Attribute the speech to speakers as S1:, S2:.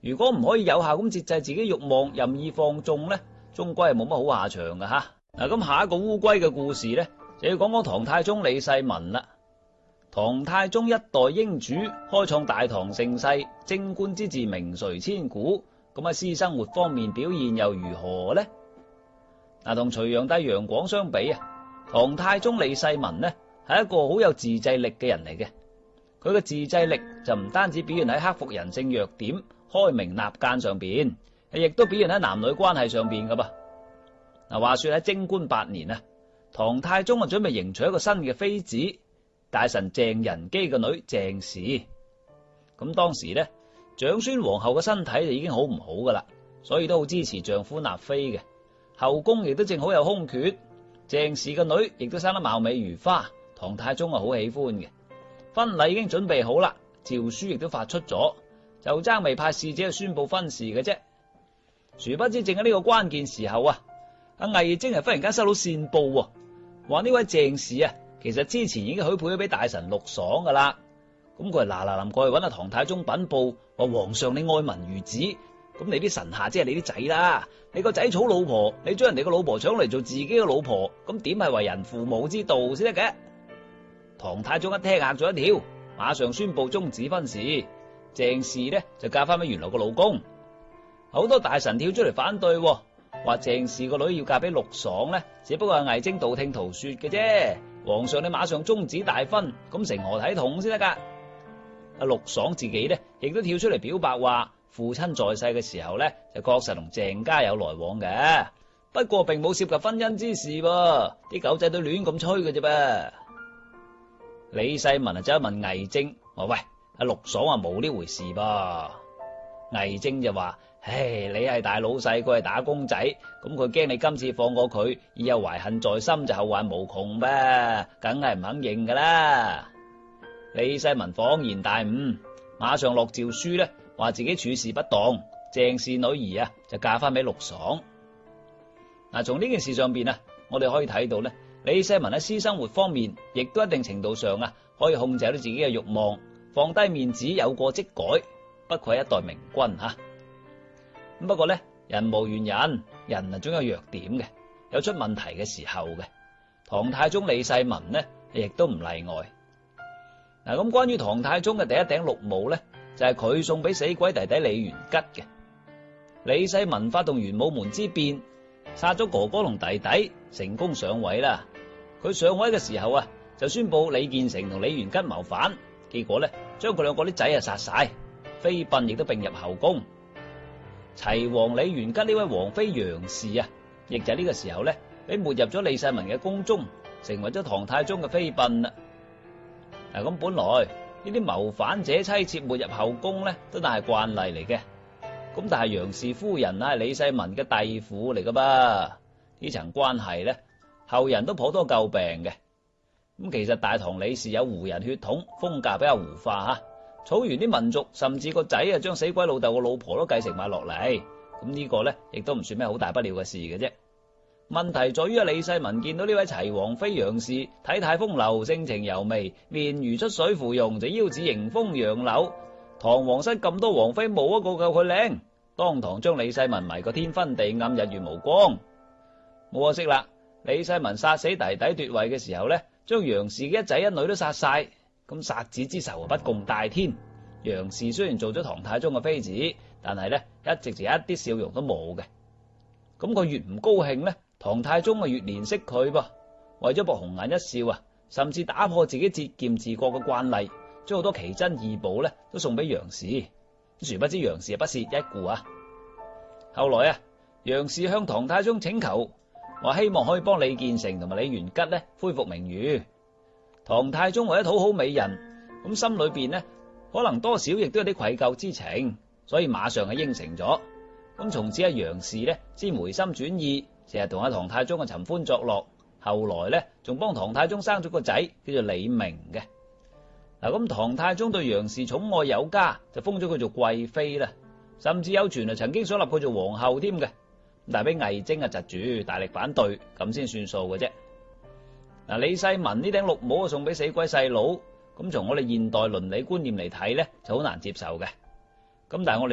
S1: 如果唔可以有效咁節制自己慾望，任意放縱咧，終歸係冇乜好下場噶吓。嗱，咁下一個烏龜嘅故事咧，就要講講唐太宗李世民啦。唐太宗一代英主，開創大唐盛世，貞觀之治名垂千古。咁喺私生活方面表現又如何呢？嗱，同隋煬帝楊廣相比啊，唐太宗李世民呢係一個好有自制力嘅人嚟嘅。佢嘅自制力就唔單止表現喺克服人性弱點、開明納諫上邊，亦都表現喺男女關係上邊噶噃。嗱，話說喺貞觀8年啊，唐太宗啊準備迎娶一個新嘅妃子，大臣鄭仁基嘅女鄭氏。咁當時呢，長孫皇后嘅身體就已經好唔好噶啦，所以都好支持丈夫納妃嘅。後宮亦都正好有空缺，鄭氏嘅女亦都生得貌美如花，唐太宗啊好喜歡嘅。婚禮已經準備好啦，詔書亦都發出咗，就爭未派使者去宣布婚事嘅啫。殊不知正喺呢個關鍵時候啊，阿魏徵忽然間收到線報，話呢位鄭氏啊，其實之前已經許配咗俾大臣陸爽噶啦。咁佢係嗱臨過去揾阿唐太宗稟報，話皇上你愛民如子，咁你啲臣下即係你啲仔啦，你個仔娶老婆，你將人哋個老婆搶嚟做自己嘅老婆，咁點係為人父母之道先得嘅？唐太宗一聽嚇咗一跳，馬上宣布終止婚事，鄭氏呢就嫁翻俾原來個老公。好多大臣跳出嚟反對，話鄭氏個女要嫁俾陸爽呢，只不過係魏徵道聽途說嘅啫。皇上你馬上終止大婚，咁成何體統先得噶？阿陸爽自己呢，亦都跳出嚟表白話，父親在世嘅時候呢，就確實同鄭家有來往嘅，不過並冇涉及婚姻之事噃，啲狗仔都亂咁吹嘅啫噃。李世民就問魏徵，話喂，阿陸爽話冇呢回事噃。魏徵就話，唉，你係大老細，佢係打工仔，咁佢驚你今次放過佢，以後懷恨在心就後患無窮咩？梗係唔肯認噶啦。李世民恍然大悟，馬上落詔書呢，話自己處事不當，鄭氏女兒啊就嫁翻俾陸爽。嗱，從呢件事上邊啊，我哋可以睇到呢，李世民喺私生活方面，亦都一定程度上啊可以控制到自己嘅慾望，放低面子，有過即改，不愧係一代明君吓。咁不過呢，人無完人，人啊總有弱點嘅，有出問題嘅時候嘅。唐太宗李世民呢，亦都唔例外。嗱，咁關於唐太宗嘅第一頂綠帽呢，就係佢送俾死鬼弟弟李元吉嘅。李世民發動玄武門之變，殺咗哥哥同弟弟，成功上位啦。佢上位嘅時候啊，就宣布李建成同李元吉謀反，結果呢，將佢兩個啲仔啊殺晒，妃嬪亦都並入後宮。齊王李元吉呢位王妃楊氏啊，亦就係呢個時候呢，俾沒入咗李世民嘅宮中，成為咗唐太宗嘅妃嬪啦。嗱，咁本來呢啲謀反者妻妾沒入後宮呢，都係慣例嚟嘅。咁但係楊氏夫人啊，係李世民嘅弟婦嚟噶噃，呢層關係呢，後人都頗多詬病嘅。咁其實大唐李氏有胡人血統，風格比較胡化吓。草原啲民族甚至個仔啊，將死鬼老豆個老婆都繼承埋落嚟，咁呢個呢，亦都唔算咩好大不了嘅事嘅啫。問題在於李世民見到呢位齊王妃楊氏體態風流，性情柔媚，面如出水芙蓉，就腰子迎風楊柳。唐皇室咁多王妃冇一個夠佢靚，當堂將李世民迷個天昏地暗，日月無光。冇可惜啦，李世民殺死弟弟奪位嘅時候呢，將楊氏嘅一仔一女都殺晒。咁殺子之仇不共戴天。楊氏雖然做咗唐太宗嘅妃子，但係呢，一直就一啲笑容都冇嘅。咁佢越唔高興呢，唐太宗啊越憐惜佢噃。為咗博紅顏一笑啊，甚至打破自己節儉治國嘅慣例，將好多奇珍異寶呢都送俾楊氏。殊不知楊氏不屑一顧啊。後來啊，楊氏向唐太宗請求，話希望可以幫李建成同埋李元吉呢恢復名譽。唐太宗為咗討好美人，咁心裏邊呢可能多少亦都有啲愧疚之情，所以馬上係應承咗。咁從此阿楊氏呢先回心轉意，成日同阿唐太宗嘅尋歡作樂。後來呢仲幫唐太宗生咗個仔叫做李明嘅。嗱，咁唐太宗對楊氏寵愛有加，就封咗佢做貴妃啦，甚至有傳曾經想立佢做皇后添嘅，但係俾魏徵啊窒住，大力反對，咁先算數嘅啫。嗱，李世民呢頂綠帽送俾死鬼細佬，咁從我哋現代倫理觀念嚟睇呢，就好難接受嘅。咁但係我哋